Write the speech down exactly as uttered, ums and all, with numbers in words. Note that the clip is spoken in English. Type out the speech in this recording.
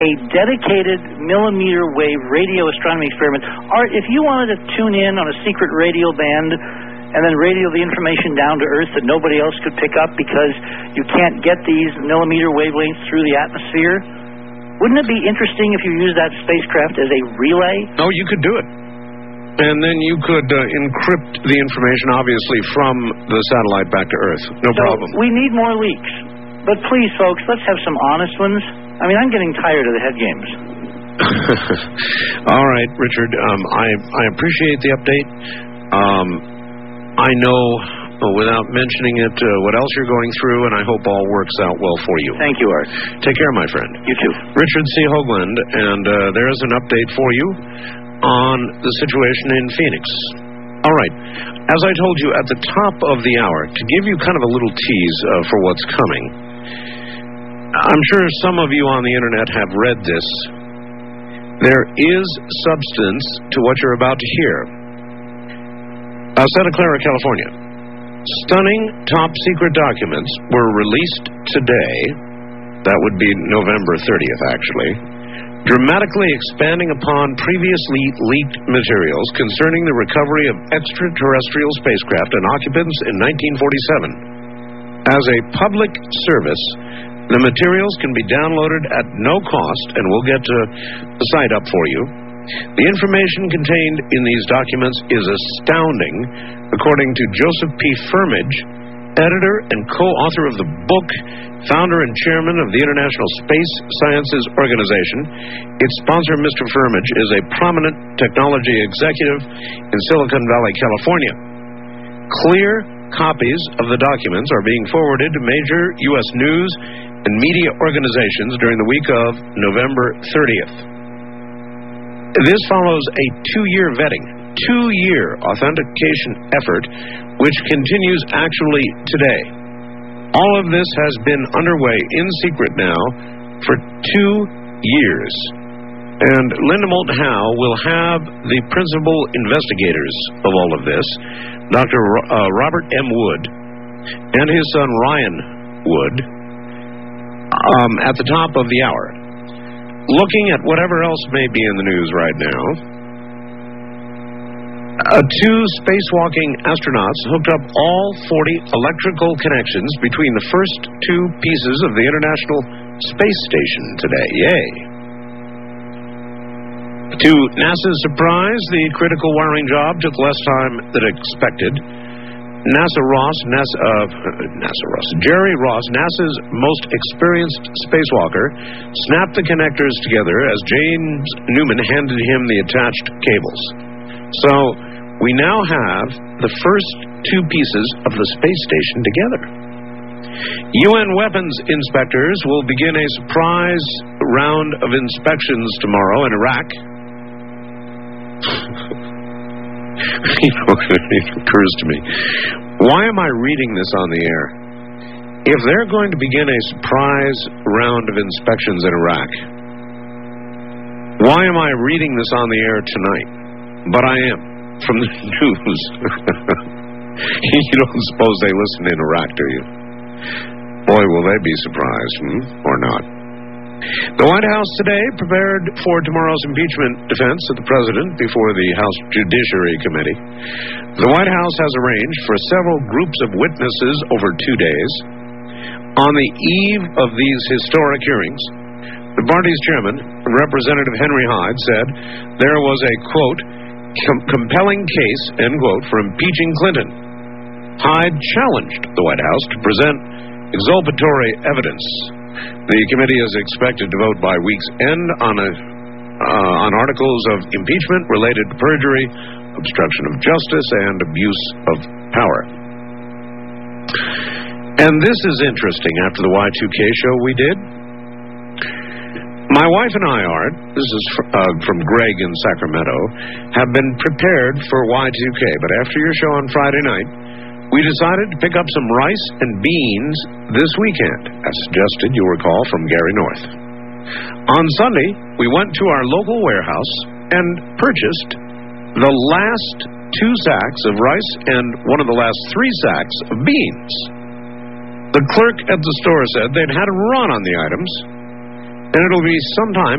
a dedicated millimeter wave radio astronomy experiment. Art, if you wanted to tune in on a secret radio band and then radio the information down to Earth that nobody else could pick up because you can't get these millimeter wavelengths through the atmosphere, wouldn't it be interesting if you used that spacecraft as a relay? Oh, you could do it. And then you could uh, encrypt the information, obviously, from the satellite back to Earth. No so problem. We need more leaks. But please, folks, let's have some honest ones. I mean, I'm getting tired of the head games. All right, Richard. Um, I, I appreciate the update. Um, I know, uh, without mentioning it, uh, what else you're going through, and I hope all works out well for you. Thank you, Art. Take care, my friend. You too. Richard C. Hoagland, and uh, there's an update for you on the situation in Phoenix. All right. As I told you at the top of the hour, to give you kind of a little tease uh, for what's coming, I'm sure some of you on the internet have read this. There is substance to what you're about to hear. Uh, Santa Clara, California. Stunning top-secret documents were released today. That would be November thirtieth, actually. Dramatically expanding upon previously leaked materials concerning the recovery of extraterrestrial spacecraft and occupants in nineteen forty-seven. As a public service, the materials can be downloaded at no cost, and we'll get to the site up for you. The information contained in these documents is astounding, according to Joseph P. Firmage, editor and co-author of the book, founder and chairman of the International Space Sciences Organization. Its sponsor, Mister Firmage, is a prominent technology executive in Silicon Valley, California. Clear copies of the documents are being forwarded to major U S news and media organizations during the week of November thirtieth. This follows a two-year vetting, two-year authentication effort, which continues actually today. All of this has been underway in secret now for two years. And Linda Moulton Howe will have the principal investigators of all of this, Doctor Ro- uh, Robert M. Wood, and his son Ryan Wood, um, at the top of the hour. Looking at whatever else may be in the news right now, uh, two spacewalking astronauts hooked up all forty electrical connections between the first two pieces of the International Space Station today. Yay! To NASA's surprise, the critical wiring job took less time than expected. NASA Ross, NASA, uh, NASA Ross, Jerry Ross, NASA's most experienced spacewalker, snapped the connectors together as James Newman handed him the attached cables. So we now have the first two pieces of the space station together. U N weapons inspectors will begin a surprise round of inspections tomorrow in Iraq. You know, it occurs to me, why am I reading this on the air? If they're going to begin a surprise round of inspections in Iraq, why am I reading this on the air tonight? But I am, from the news. You don't suppose they listen in Iraq, do you? Boy, will they be surprised, hmm? Or not. The White House today prepared for tomorrow's impeachment defense of the president before the House Judiciary Committee. The White House has arranged for several groups of witnesses over two days. On the eve of these historic hearings, the party's chairman, Representative Henry Hyde, said there was a, quote, com- compelling case, end quote, for impeaching Clinton. Hyde challenged the White House to present exculpatory evidence. The committee is expected to vote by week's end on a uh, on articles of impeachment related to perjury, obstruction of justice, and abuse of power. And this is interesting. After the Y two K show we did, my wife and I, Art, this is fr- uh, from Greg in Sacramento, have been prepared for Y two K. But after your show on Friday night, we decided to pick up some rice and beans this weekend, as suggested, you'll recall, from Gary North. On Sunday, we went to our local warehouse and purchased the last two sacks of rice and one of the last three sacks of beans. The clerk at the store said they'd had a run on the items, And it'll be sometime